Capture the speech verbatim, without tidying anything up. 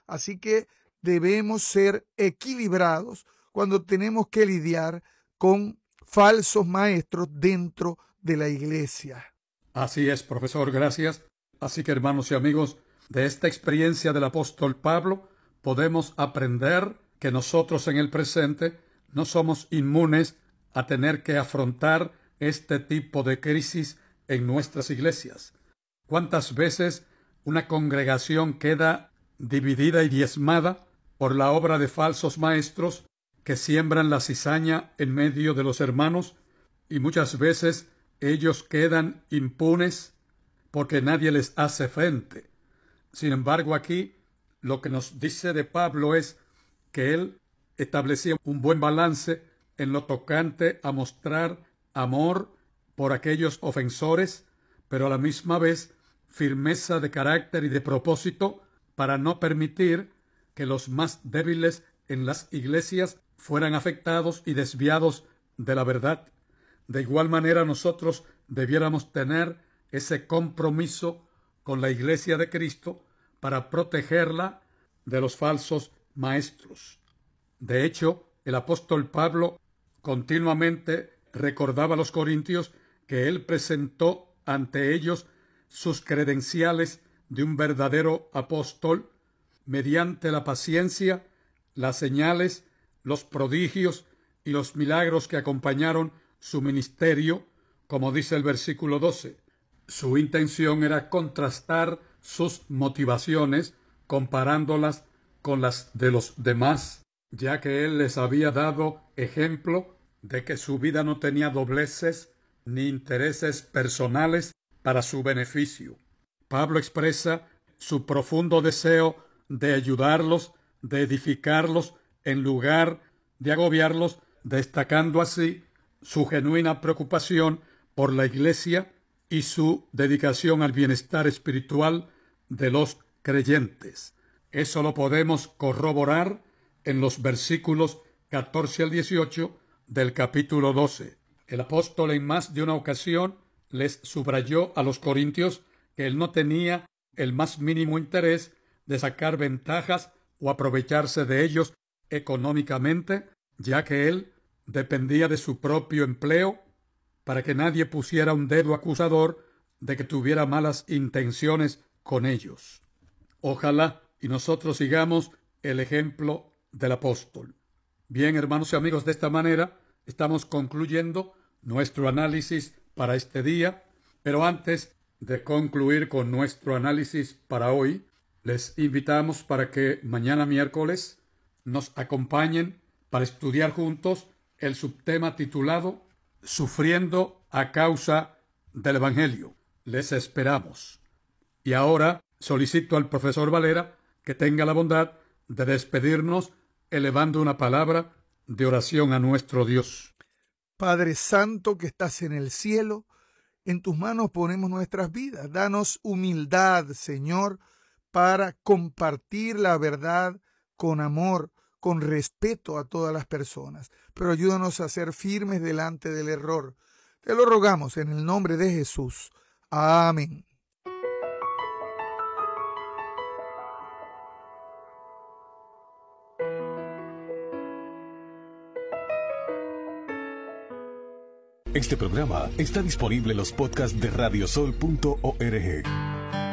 Así que debemos ser equilibrados cuando tenemos que lidiar con falsos maestros dentro de la iglesia. Así es, profesor, gracias. Así que, hermanos y amigos, de esta experiencia del apóstol Pablo podemos aprender que nosotros en el presente no somos inmunes a tener que afrontar este tipo de crisis en nuestras iglesias. ¿Cuántas veces una congregación queda dividida y diezmada por la obra de falsos maestros que siembran la cizaña en medio de los hermanos? Y muchas veces ellos quedan impunes porque nadie les hace frente. Sin embargo, aquí lo que nos dice de Pablo es que él establecía un buen balance en lo tocante a mostrar amor por aquellos ofensores, pero a la misma vez firmeza de carácter y de propósito para no permitir que los más débiles en las iglesias fueran afectados y desviados de la verdad. De igual manera, nosotros debiéramos tener ese compromiso con la iglesia de Cristo para protegerla de los falsos maestros. De hecho, el apóstol Pablo continuamente recordaba a los corintios que él presentó ante ellos sus credenciales de un verdadero apóstol mediante la paciencia, las señales, los prodigios y los milagros que acompañaron su ministerio, como dice el versículo doce. Su intención era contrastar sus motivaciones comparándolas con las de los demás, ya que él les había dado ejemplo de que su vida no tenía dobleces ni intereses personales para su beneficio. Pablo expresa su profundo deseo de ayudarlos, de edificarlos, en lugar de agobiarlos, destacando así su genuina preocupación por la iglesia y su dedicación al bienestar espiritual de los creyentes. Eso lo podemos corroborar en los versículos catorce al dieciocho del capítulo doce. El apóstol en más de una ocasión les subrayó a los corintios que él no tenía el más mínimo interés de sacar ventajas o aprovecharse de ellos económicamente, ya que él dependía de su propio empleo para que nadie pusiera un dedo acusador de que tuviera malas intenciones con ellos. Ojalá y nosotros sigamos el ejemplo del apóstol. Bien, hermanos y amigos, de esta manera estamos concluyendo nuestro análisis para este día, pero antes de concluir con nuestro análisis para hoy, les invitamos para que mañana miércoles nos acompañen para estudiar juntos el subtema titulado Sufriendo a causa del Evangelio. Les esperamos. Y ahora solicito al profesor Valera que tenga la bondad de despedirnos elevando una palabra de oración a nuestro Dios. Padre Santo que estás en el cielo, en tus manos ponemos nuestras vidas. Danos humildad, Señor, para compartir la verdad con amor, con respeto a todas las personas. Pero ayúdanos a ser firmes delante del error. Te lo rogamos en el nombre de Jesús. Amén. Este programa está disponible en los podcasts de radiosol punto org.